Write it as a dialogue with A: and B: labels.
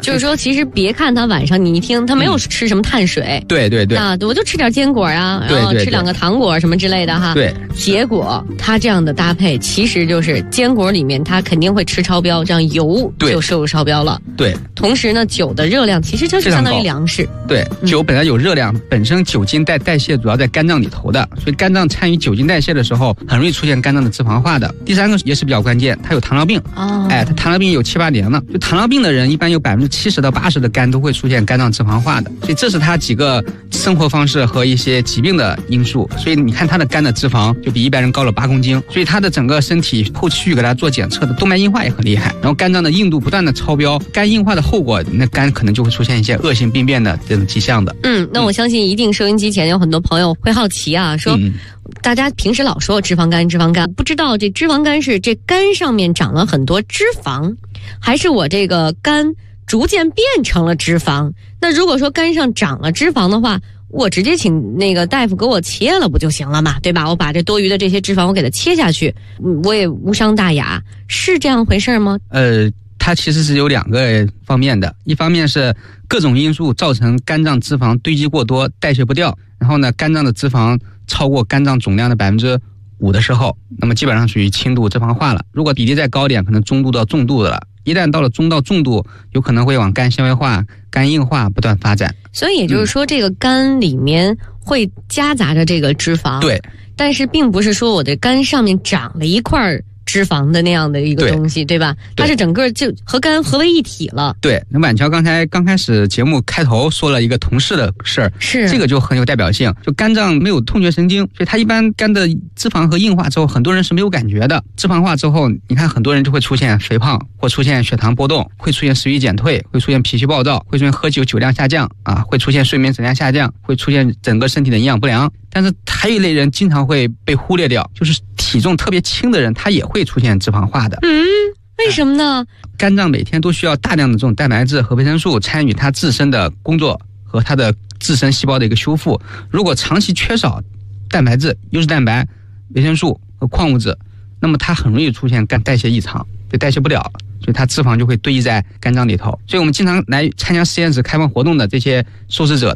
A: 就是说，其实别看他晚上你一听他没有吃什么碳水，
B: 对对对
A: 啊，我就吃点坚果啊，然后吃2个糖果什么之类的哈。
B: 对，
A: 结果他这样的搭配，其实就是坚果里面他肯定会吃超标，这样油就摄入超标了。
B: 对，
A: 同时呢，酒的热量其实就是相当于粮食。
B: 对，酒本来有热量，本身酒精代谢主要在肝脏里头的，所以肝脏参与酒精代谢的时候，很容易出现肝脏的脂肪化的。第3个也是比较关键，它有糖尿病。哦，他糖尿病有7、8年了，就糖尿病的人一般有70%到80%的肝都会出现肝脏脂肪化的，所以这是他几个生活方式和一些疾病的因素。所以你看他的肝的脂肪就比一般人高了8公斤，所以他的整个身体后期给他做检测的动脉硬化也很厉害，然后肝脏的硬度不断的超标，肝硬化的后果，那肝可能就会出现一些恶性病变的这种迹象的。
A: 那我相信一定收音机前有很多朋友会好奇啊，说大家平时老说脂肪肝，不知道这脂肪肝是这肝上面长了很多脂肪，还是我这个肝逐渐变成了脂肪？那如果说肝上长了脂肪的话，我直接请那个大夫给我切了不就行了嘛，对吧？我把这多余的这些脂肪我给它切下去，我也无伤大雅，是这样回事吗？
B: 它其实是有2个方面的，一方面是各种因素造成肝脏脂肪堆积过多，代谢不掉，然后呢，肝脏的脂肪超过肝脏总量的5%的时候，那么基本上属于轻度脂肪化了。如果比例再高点，可能中度到重度的了。一旦到了中到重度，有可能会往肝纤维化、肝硬化不断发展。
A: 所以也就是说，这个肝里面会夹杂着这个脂肪。
B: 对，
A: 但是并不是说我的肝上面长了一块脂肪的那样的一个东西， 对吧？它是整个就和肝合为一体了。
B: 对，那婉乔刚开始节目开头说了一个同事的事儿，
A: 是这
B: 个就很有代表性。就肝脏没有痛觉神经，所以它一般肝的脂肪和硬化之后，很多人是没有感觉的。脂肪化之后，你看很多人就会出现肥胖，或出现血糖波动，会出现食欲减退，会出现脾气暴躁，会出现喝酒酒量下降啊，会出现睡眠质量下降，会出现整个身体的营养不良。但是还有一类人经常会被忽略掉，就是体重特别轻的人，他也会出现脂肪化的。
A: 为什么呢？
B: 肝脏每天都需要大量的这种蛋白质和维生素参与它自身的工作和它的自身细胞的一个修复。如果长期缺少蛋白质、优质蛋白、维生素和矿物质，那么它很容易出现肝代谢异常，就代谢不了，所以它脂肪就会堆积在肝脏里头。所以我们经常来参加实验室开放活动的这些受试者